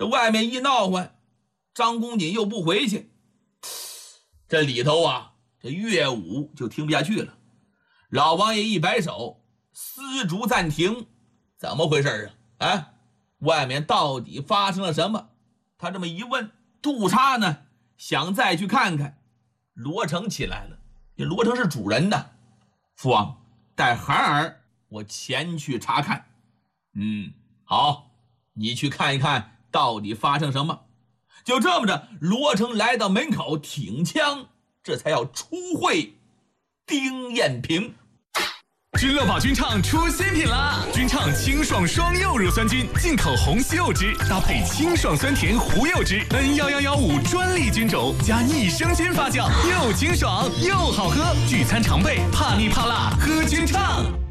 这外面一闹唤，张公瑾又不回去，这里头啊，这乐舞就听不下去了。老王爷一摆手，丝竹暂停。怎么回事啊？啊，外面到底发生了什么？他这么一问，杜叉呢想再去看看。罗成起来了，这罗成是主人的，父王带孩儿我前去查看。好，你去看一看到底发生什么。就这么着，罗成来到门口挺枪，这才要出会丁彦平。 君乐宝君畅出新品啦！君畅清爽双柚乳酸菌，进口红西柚汁，搭配清爽酸甜胡柚汁 ，N1115专利菌种加益生菌发酵，又清爽又好喝，聚餐常备，怕腻怕辣喝君畅。